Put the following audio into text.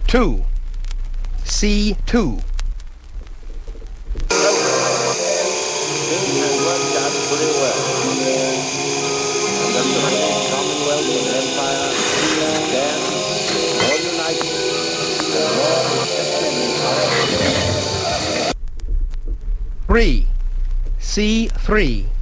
2. C2. Things have worked out pretty well. And that the British Commonwealth and Empire stand more united and more effectively. 3. C3.